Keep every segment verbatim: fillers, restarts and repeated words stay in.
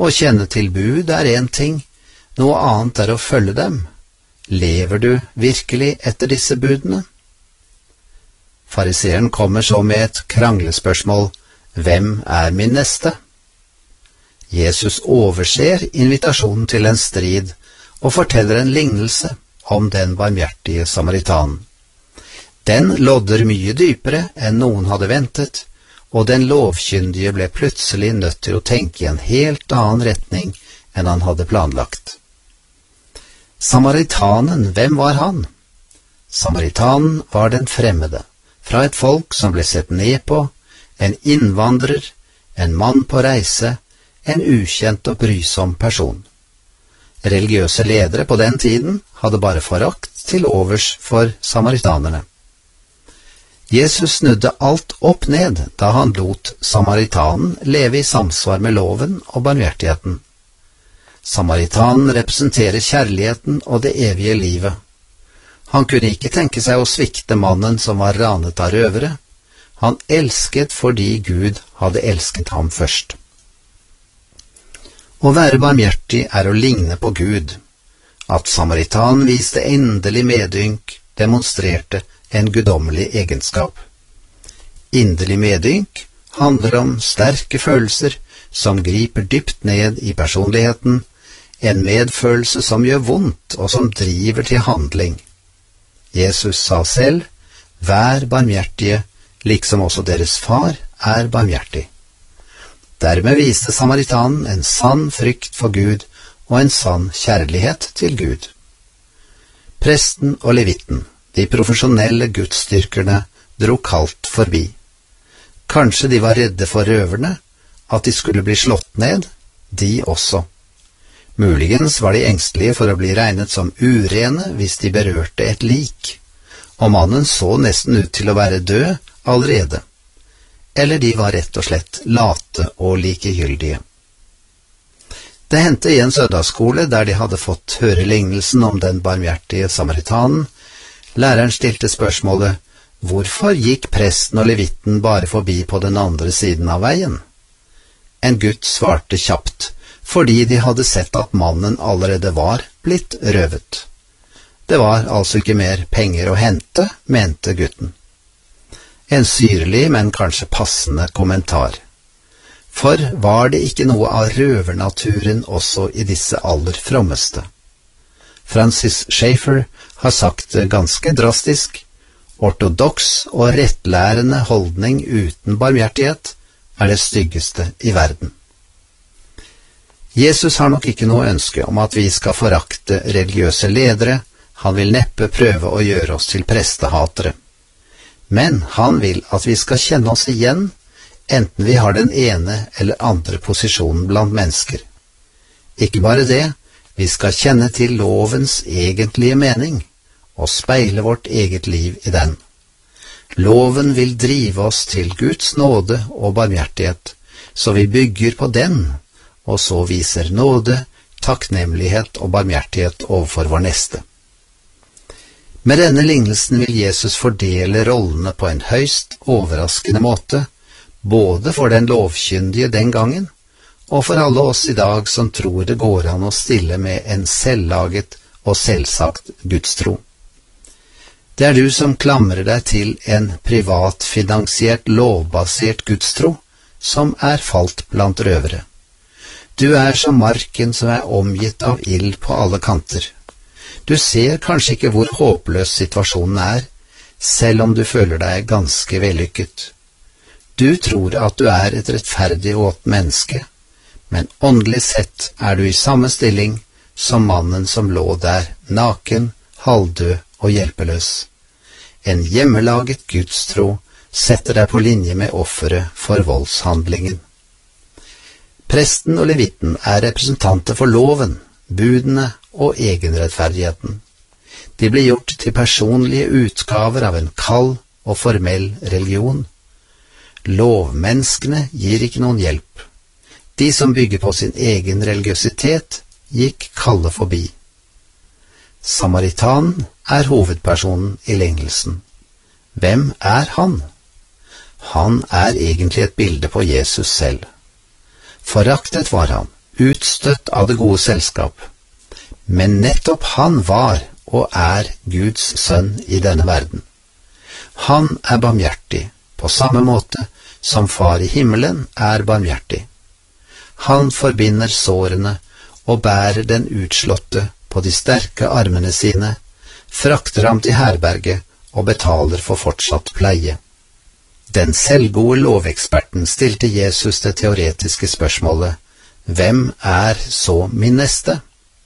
Å kjenne til bud er en ting, noe annet er å følge dem. Lever du virkelig etter disse budene? Fariseeren kommer så med et kranglespørsmål: hvem er min neste? Jesus overser invitasjonen til en strid og forteller en lignelse om den barmhjertige samaritanen. Den lodder mye dypere enn noen hadde ventet, og den lovkyndige ble plutselig nødt til å tenke i en helt annen retning enn han hadde planlagt. Samaritanen, hvem var han? Samaritanen var den fremmede, fra et folk som ble sett ned på, en innvandrer, en mann på reise, en ukjent og brysom person. Religiøse ledere på den tiden hadde bare forakt til overs for samaritanerne. Jesus snudde alt opp ned da han lot samaritanen leve i samsvar med loven og barmhjertigheten. Samaritanen representerer kjærligheten og det evige livet. Han kunne ikke tenke seg å svikte mannen som var ranet av røvere. Han elsket fordi Gud hadde elsket ham først. Å være barmhjertig er å ligne på Gud. At samaritanen viste endelig medynk, demonstrerte en guddommelig egenskap. Inderlig medynk handler om sterke følelser som griper dypt ned i personligheten, en medfølelse som gjør vondt og som driver til handling. Jesus sa selv: vær barmhjertige, liksom også deres far er barmhjertig. Dermed viste samaritanen en sann frykt for Gud og en sann kjærlighet til Gud. Presten og levitten, de profesjonelle gudsdyrkerne, dro kaldt forbi. Kanskje de var redde for røverne, at de skulle bli slått ned, de også. Muligens var de engstelige for å bli regnet som urene hvis de berørte et lik, og mannen så nesten ut til å være død allerede. Eller de var rett og slett late og likegyldige. Det hendte i en søndagsskole der de hadde fått høre lignelsen om den barmhjertige samaritanen. Læreren stilte spørsmålet: hvorfor gikk presten og levitten bare forbi på den andre siden av veien? En gutt svarte kjapt: fordi de hadde sett at mannen allerede var blitt røvet. Det var altså ikke mer penger å hente, mente gutten. En syrlig, men kanskje passende kommentar. For var det ikke noe av røvernaturen også i disse aller frommeste? Francis Schaeffer har sagt det ganske drastisk: ortodoks og rettlærende holdning uten barmhjertighet er det styggeste i verden. Jesus har nok ikke noe ønske om at vi skal forakte religiøse ledere. Han vil neppe prøve å gjøre oss til prestehatere. Men han vil at vi skal kjenne oss igjen, enten vi har den ene eller andre posisjonen blant mennesker. Ikke bare det, vi skal kjenne til lovens egentlige mening, og speile vårt eget liv i den. Loven vil drive oss til Guds nåde og barmhjertighet, så vi bygger på den, og så viser nåde, takknemlighet og barmhjertighet overfor vår neste. Med denne lignelsen vil Jesus fordele rollene på en høyst overraskende måte, både for den lovkyndige den gangen, og for alle oss i dag som tror det går an å stille med en selvlaget og selvsagt gudstro. Det er du som klamrer deg til en privatfinansiert, lovbasert gudstro, som er falt blant røvere. Du er som marken som er omgitt av ild på alle kanter. Du ser kanskje ikke hvor håpløs situasjonen er, selv om du føler deg ganske vellykket. Du tror at du er et rettferdig og godt menneske, men åndelig sett er du i samme stilling som mannen som lå der, naken, halvdød og hjelpeløs. En hjemmelaget gudstro setter deg på linje med offeret for voldshandlingen. Presten og levitten er representanter for loven, budene og egenrettferdigheten. De blir gjort til personlige utgaver av en kald og formell religion. Lovmenneskene gir ikke noen hjelp. De som bygger på sin egen religiøsitet, gikk kalde forbi. Samaritanen er hovedpersonen i lignelsen. Hvem er han? Han er egentlig et bilde på Jesus selv. Foraktet var han, utstøtt av det gode selskap. Men nettopp han var og er Guds sønn i denne verden. Han er barmhjertig, på samme måte som Far i himmelen er barmhjertig. Han forbinder sårene og bærer den utslåtte på de sterke armene sine, frakter ham til herberget og betaler for fortsatt pleie. Den selvgode loveksperten stilte Jesus det teoretiske spørsmålet: hvem er så min neste?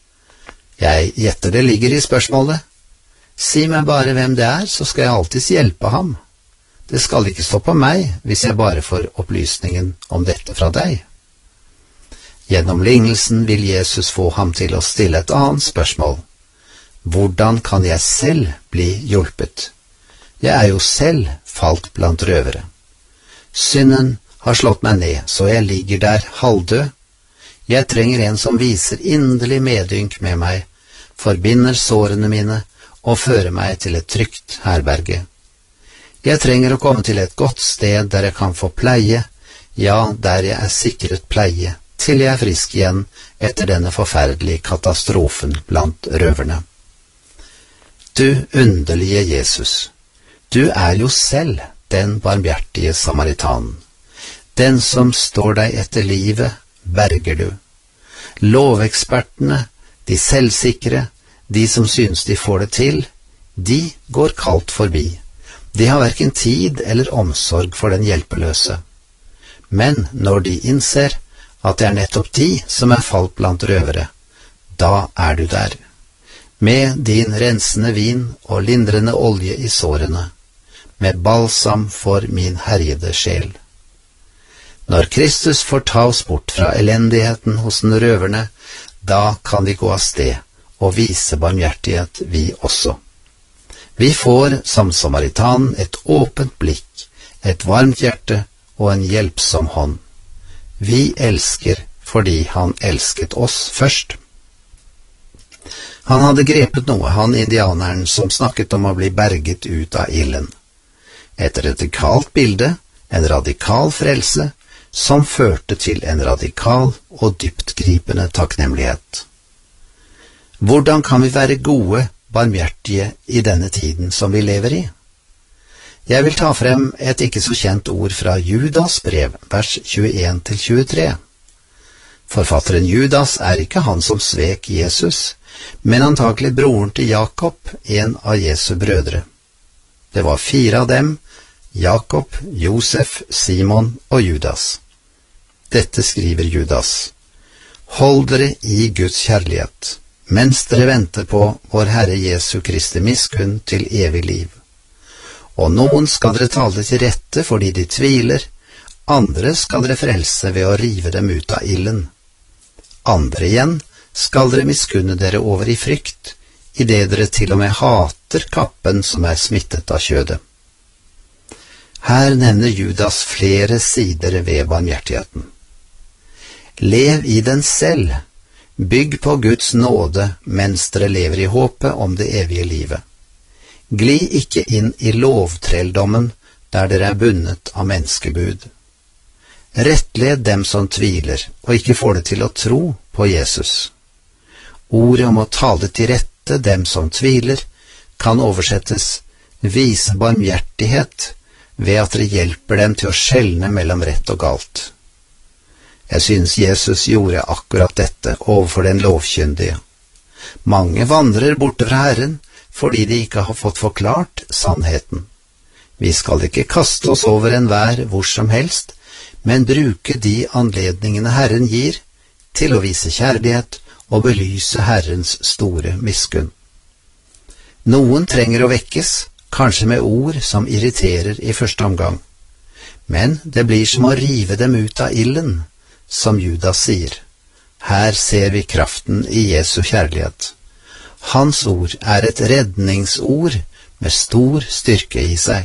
Jeg gjetter det ligger i spørsmålet. Si meg bare hvem det er, så skal jeg alltids hjelpe ham. Det skal ikke stå på meg hvis jeg bare får opplysningen om dette fra deg. Gjennom lignelsen vil Jesus få ham til å stille et annet spørsmål. Hvordan kan jeg selv bli hjulpet? Jeg er jo selv falt blant røvere. Synden har slått meg ned, så jeg ligger der halvdød. Jeg trenger en som viser inderlig medynk med meg, forbinder sårene mine og fører meg til et trygt herberge. Jeg trenger å komme til et godt sted der jeg kan få pleie, ja, der jeg er sikret pleie, til jeg er frisk igjen etter denne forferdelige katastrofen blant røverne. Du underlige Jesus, du er jo selv den barmhjertige samaritanen. Den som står deg etter livet, berger du. Lovekspertene, de selvsikre, de som synes de får det til, de går kaldt forbi. De har hverken tid eller omsorg for den hjelpeløse. Men når de innser at det er nettopp de som er falt blant røvere, da er du der, med din rensende vin og lindrende olje i sårene, med balsam for min herjede sjel. Når Kristus får ta oss bort fra elendigheten hos den røverne, da kan vi gå av sted og vise barmhjertighet vi også. Vi får som samaritan et åpent blikk, et varmt hjerte og en hjelpsom hånd. Vi elsker fordi han elsket oss først. Han hadde grepet noe, han indianeren som snakket om å bli berget ut av ilden. Et radikalt bilde, en radikal frelse, som førte til en radikal og dyptgripende takknemlighet. Hvordan kan vi være gode, barmhjertige i denne tiden som vi lever i? Jeg vil ta frem et ikke så kjent ord fra Judas brev, vers tjueen til tjuetre. Forfatteren Judas er ikke han som svek Jesus, men antakelig broren til Jakob, en av Jesu brødre. Det var fire av dem, Jakob, Josef, Simon og Judas. Dette skriver Judas: Hold dere i Guds kjærlighet, mens dere venter på vår Herre Jesu Kristi miskunn til evig liv. Og noen skal dere tale til rette fordi de tviler, andre skal dere frelse ved å rive dem ut av ilden. Andre igjen skal dere miskunne dere over i frykt, i det dere til og med hater kappen som er smittet av kjødet. Her nevner Judas flere sider ved barmhjertigheten. Lev i den selv, bygg på Guds nåde mens dere lever i håpet om det evige livet. Gli ikke inn i lovtrelldommen der dere er bundet av menneskebud. Rettled dem som tviler og ikke får det til å tro på Jesus. Ordet om å tale til rette dem som tviler kan oversettes vise barmhjertighet ved at dere hjelper dem til å skjelne mellom rett og galt. Jeg synes Jesus gjorde akkurat dette overfor den lovkyndige. Mange vandrer borte fra Herren fordi de ikke har fått forklart sannheten. Vi skal ikke kaste oss over enhver hvor som helst, men bruke de anledningene Herren gir til å vise kjærlighet og belyse Herrens store miskunn. Noen trenger å vekkes, kanskje med ord som irriterer i første omgang, men det blir som å rive dem ut av ilden, som Judas sier. Her ser vi kraften i Jesu kjærlighet. Hans ord er et redningsord med stor styrke i seg.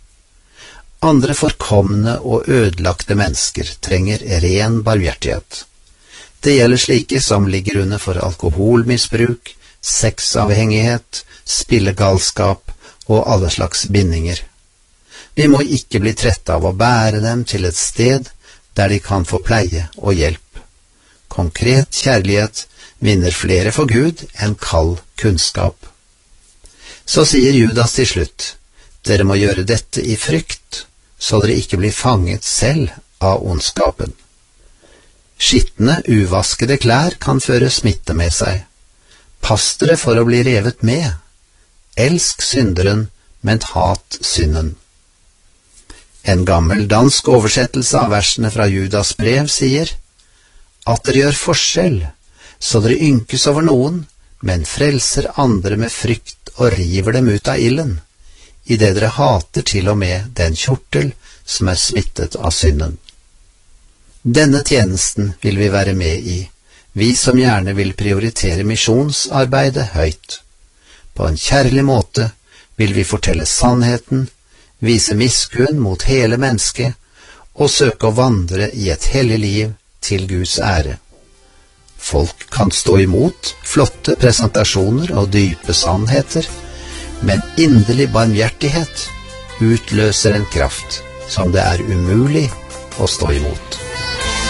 Andre forkomne og ødelagte mennesker trenger ren barmhjertighet. Det gjelder slike som ligger under for alkoholmisbruk, sexavhengighet, spillegalskap og alle slags bindinger. Vi må ikke bli trette av å bære dem til et sted der de kan få pleie og hjelp. konkret kjærlighet vinner flere for Gud enn kald kunnskap. Så sier Judas til slutt, dere må gjøre dette i frykt, så dere ikke blir fanget selv av ondskapen. Skittne, uvaskede klær kan føre smitte med seg. Pass dere for å bli revet med. Elsk synderen, men hat synden. En gammel dansk oversettelse av versene fra Judas brev sier, at dere gjør forskjell, så dere ynkes over noen, men frelser andre med frykt og river dem ut av ilden, i det dere hater til og med den kjortel som er smittet av synden. Denne tjenesten vil vi være med i, vi som gjerne vil prioritere misjonsarbeidet høyt. På en kjærlig måte vil vi fortelle sannheten, vise miskunn mot hele mennesket og søke å vandre i et hellig liv til Guds ære. Folk kan stå imot flotte presentasjoner og dype sannheter, men inderlig barmhjertighet utløser en kraft som det er umulig å stå imot.